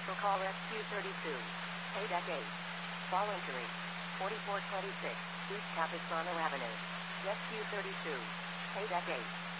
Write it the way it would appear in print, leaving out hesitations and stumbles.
Vehicle call SQ32. Deck 8. Voluntary. 4426. East Capistrano Avenue. SQ32. Deck 8.